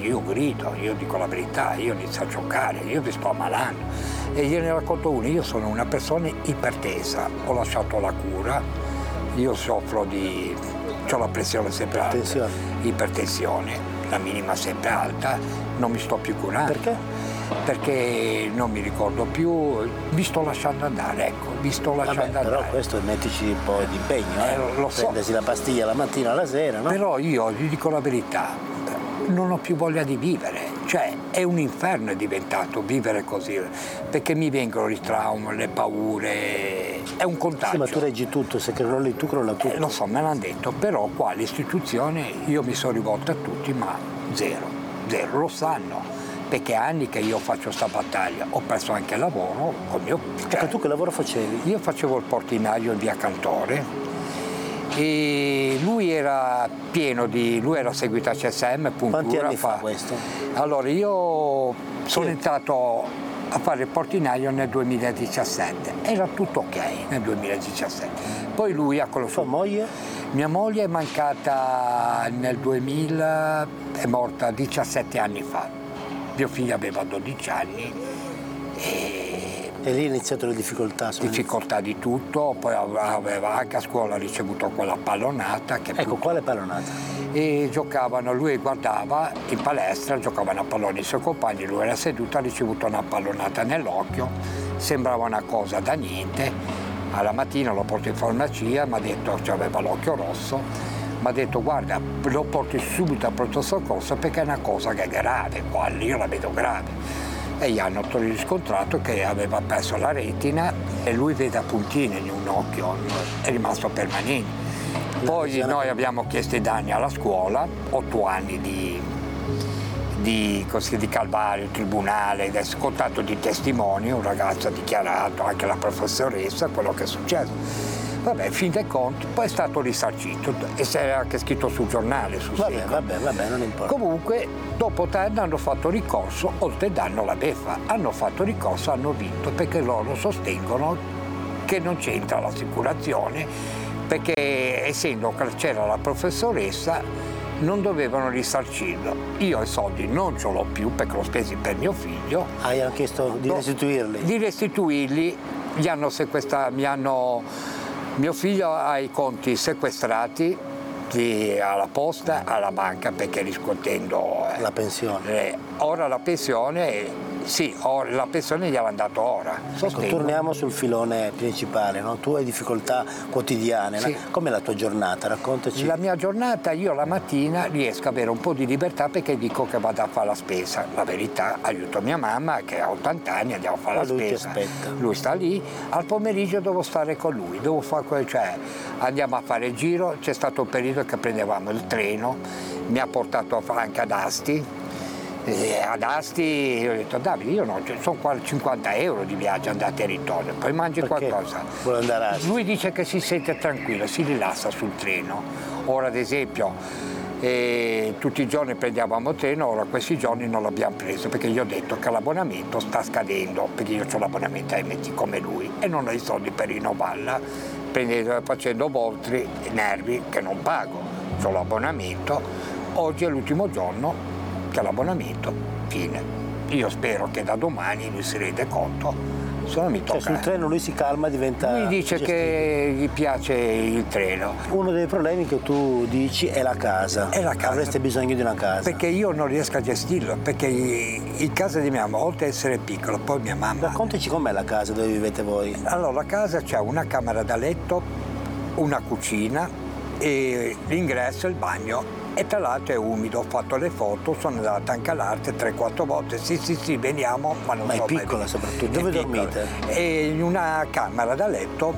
io grido, io dico la verità, io inizio a giocare, io mi sto ammalando. E gliene racconto uno, io sono una persona ipertesa, ho lasciato la cura, io soffro ho la pressione sempre alta, ipertensione, la minima sempre alta, non mi sto più curando. Perché? Perché non mi ricordo più, mi sto lasciando andare, ecco, mi sto lasciando andare. Però questo mettici un po' di impegno, lo so. Prendersi la pastiglia la mattina alla sera, no? Però io gli dico la verità, non ho più voglia di vivere, cioè è un inferno è diventato vivere così, perché mi vengono i traumi, le paure, è un contagio. Sì, ma tu reggi tutto, se crolli tu crolla tutto. Lo so, me l'hanno detto, però qua l'istituzione, io mi sono rivolto a tutti, ma zero, lo sanno. Perché anni che io faccio sta battaglia, ho perso anche il lavoro con mio. Ecco, tu che lavoro facevi? Io facevo il portinaio in via Cantore e lui era lui era seguito a CSM. Quanti anni fa questo? Allora io sono entrato a fare il portinaio nel 2017, era tutto ok nel 2017. Poi lui ha conosciuto. Tua moglie? Mia moglie è mancata nel 2000, è morta 17 anni fa. Mio figlio aveva 12 anni e lì è iniziato le difficoltà. Difficoltà di tutto, poi aveva anche a scuola ricevuto quella pallonata. Quale pallonata? E giocavano, lui guardava in palestra, giocavano a pallone i suoi compagni, lui era seduto, ha ricevuto una pallonata nell'occhio, sembrava una cosa da niente. Alla mattina lo porto in farmacia, mi ha detto che aveva l'occhio rosso. Mi ha detto guarda, lo porti subito a pronto soccorso perché è una cosa che è grave, io la vedo grave. E gli hanno riscontrato che aveva perso la retina e lui vede a puntine in un occhio, è rimasto permanente. Poi noi abbiamo chiesto i danni alla scuola, 8 anni di calvario, tribunale, contatto di testimoni, un ragazzo ha dichiarato, anche la professoressa, quello che è successo. Vabbè, fin dei conti, poi è stato risarcito e si era anche scritto sul giornale. Vabbè, non importa. Comunque, dopo 3 anni hanno fatto ricorso, oltre il danno la beffa, hanno fatto ricorso, hanno vinto, perché loro sostengono che non c'entra l'assicurazione, perché essendo che c'era la professoressa, non dovevano risarcirlo. Io i soldi non ce l'ho più perché l'ho spesi per mio figlio. Hanno chiesto di restituirli? Di restituirli, mio figlio ha i conti sequestrati alla posta, alla banca, perché riscuotendo la pensione. Ora la pensione, sì, la pensione gliel'hanno dato ora. Ecco, torniamo sul filone principale, no? Tu hai difficoltà quotidiane, sì. No? Com'è la tua giornata? Raccontaci. La mia giornata, io la mattina riesco ad avere un po' di libertà perché dico che vado a fare la spesa. La verità, aiuto mia mamma che ha 80 anni, andiamo a fare la lui spesa. Ti aspetta. Lui sta lì, al pomeriggio devo stare con lui, cioè andiamo a fare il giro, c'è stato un periodo che prendevamo il treno, mi ha portato anche ad Asti. Ad Asti io ho detto Davide, io no, sono qua 50 euro di viaggio andata e ritorno, poi mangi qualcosa. Vuole andare a Asti? Lui dice che si sente tranquillo, si rilassa sul treno. Ora ad esempio tutti i giorni prendevamo il treno, ora questi giorni non l'abbiamo preso perché gli ho detto che l'abbonamento sta scadendo, perché io ho l'abbonamento a MT come lui e non ho i soldi per rinnovarla, facendo voltri nervi che non pago, ho l'abbonamento, oggi è l'ultimo giorno che l'abbonamento fine. Io spero che da domani lui si rende conto, se non mi tocca. Sul treno lui si calma, diventa. Lui dice gestito. Che gli piace il treno. Uno dei problemi che tu dici è la casa. È la casa. Avreste bisogno di una casa. Perché io non riesco a gestirlo, perché in casa di mia mamma, oltre ad essere piccolo, poi mia mamma. Raccontaci com'è la casa dove vivete voi. Allora, la casa c'è una camera da letto, una cucina e l'ingresso e il bagno. E tra l'altro è umido, ho fatto le foto, sono andato anche all'arte 3-4 volte, sì, veniamo, ma non so. Ma è piccola soprattutto, dove dormite? E in una camera da letto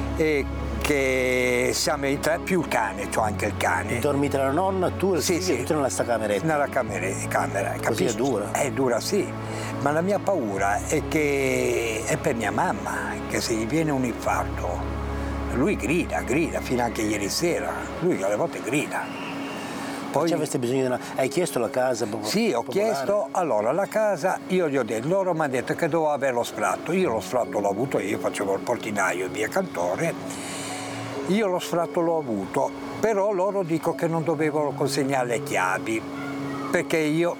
che siamo in 3 più il cane, c'ho anche il cane. Dormite la nonna, tu e il figlio, tutti nella sta cameretta? Nella camera, così è dura? È dura, sì, ma la mia paura è che è per mia mamma, che se gli viene un infarto, lui grida, fino anche ieri sera, lui alle volte grida. Poi avreste bisogno di una. Hai chiesto la casa? Sì, ho chiesto. Allora, la casa, io gli ho detto, loro mi hanno detto che dovevo avere lo sfratto. Io lo sfratto l'ho avuto, io facevo il portinaio in via Cantore. Io lo sfratto l'ho avuto, però loro dico che non dovevo consegnare le chiavi, perché io